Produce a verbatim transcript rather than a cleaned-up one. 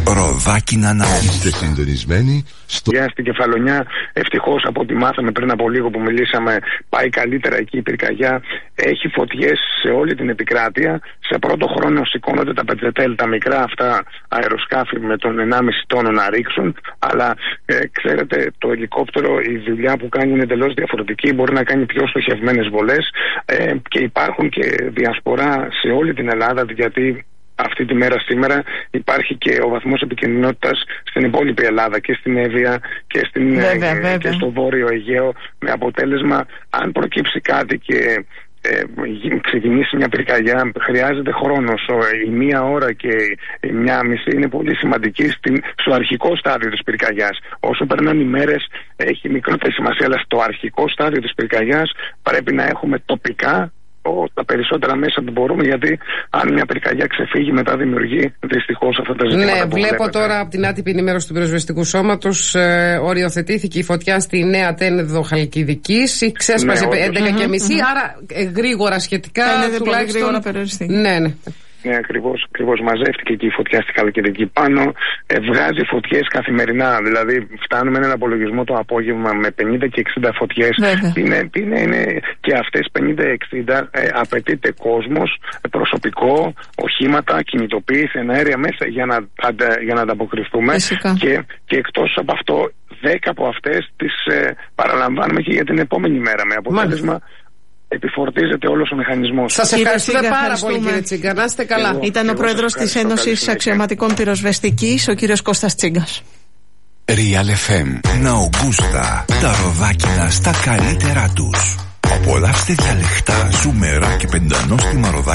Ροδάκινα να είστε συντονισμένοι στο... Για στην Κεφαλονιά, ευτυχώς από ό,τι μάθαμε πριν από λίγο που μιλήσαμε, πάει καλύτερα εκεί η πυρκαγιά. Έχει φωτιές σε όλη την επικράτεια. Σε πρώτο χρόνο σηκώνονται τα πετρετέλ, τα μικρά αυτά αεροσκάφη με τον ενάμιση τόνο να ρίξουν. Αλλά ε, ξέρετε, το ελικόπτερο, η δουλειά που κάνει είναι εντελώς διαφορετική. Μπορεί να κάνει πιο στοχευμένες βολές ε, και υπάρχουν και διασπορά σε όλη την Ελλάδα, γιατί αυτή τη μέρα σήμερα υπάρχει και ο βαθμός επικινδυνότητας στην υπόλοιπη Ελλάδα και στην Εύβοια και, στην, βέβαια, ε, βέβαια. και στο Βόρειο Αιγαίο, με αποτέλεσμα αν προκύψει κάτι και ε, ξεκινήσει μια πυρκαγιά, χρειάζεται χρόνος. Η μία ώρα και η μια μισή είναι πολύ σημαντική στην, στο αρχικό στάδιο της πυρκαγιάς. Όσο περνάνε οι μέρες έχει μικρότερη σημασία, αλλά στο αρχικό στάδιο της πυρκαγιάς πρέπει να έχουμε τοπικά τα περισσότερα μέσα που μπορούμε, γιατί αν μια πυρκαγιά ξεφύγει μετά δημιουργεί δυστυχώς αυτά τα ζητήματα. Ναι, που βλέπω βλέπετε. τώρα από την άτυπη ενημέρωση του πυροσβεστικού σώματος ε, οριοθετήθηκε η φωτιά στη Νέα Τένεδο Χαλκιδικής, ξέσπασε Ναι, έντεκα και μισή, mm-hmm. άρα ε, γρήγορα σχετικά. Φαίνεται πολύ τουλάχιστον γρήγορα περιοριστεί. Ναι, ναι. Ναι, ακριβώς, ακριβώς. Μαζεύτηκε και η φωτιά στη Χαλκιδική πάνω. Ε, βγάζει φωτιές καθημερινά. Δηλαδή, φτάνουμε έναν απολογισμό το απόγευμα με πενήντα και εξήντα φωτιές. Είναι, είναι, είναι, και αυτές πενήντα εξήντα ε, απαιτείται κόσμος, προσωπικό, οχήματα, κινητοποίηση, εναέρια μέσα για να, αντα, για να ανταποκριθούμε. Και, και εκτός από αυτό, δέκα από αυτές τις ε, παραλαμβάνουμε και για την επόμενη μέρα. Με αποτέλεσμα. Μάλιστα. Επιφορτίζεται όλος ο μηχανισμός. Σας ευχαριστούμε πάρα ευχαριστούμε. πολύ, κύριε Τσίγκα. Να είστε καλά. Εγώ, Ήταν εγώ ο πρόεδρος της Ένωσης Αξιωματικών Πυροσβεστικής, ο κύριος Κώστας Τσίγκας. Real εφ εμ, Ναουγκούστα, τα ροδάκινα στα καλύτερά τους. Απολαύστε διαλεχτά, ζουμερά και πεντανόστιμα ροδάκινα.